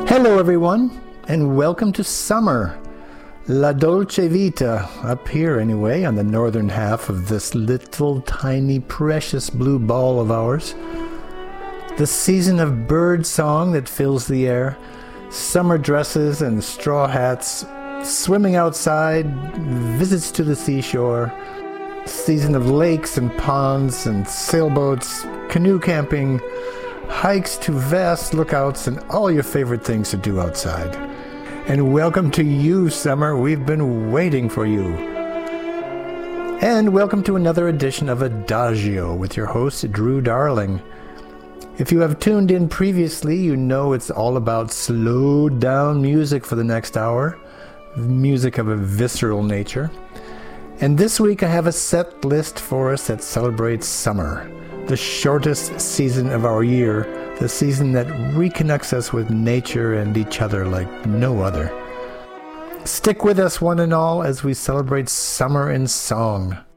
Hello everyone, and welcome to summer. La Dolce Vita, up here anyway, on the northern half of this little tiny precious blue ball of ours. The season of bird song that fills the air, summer dresses and straw hats, swimming outside, visits to the seashore, season of lakes and ponds and sailboats, canoe camping, hikes to vast lookouts, and all your favorite things to do outside. And welcome to you, summer. We've been waiting for you. And welcome to another edition of Adagio with your host, Drew Darling. If you have tuned in previously, you know it's all about slowed down music for the next hour, music of a visceral nature. And this week I have a set list for us that celebrates summer, the shortest season of our year, the season that reconnects us with nature and each other like no other. Stick with us, one and all, as we celebrate summer in song.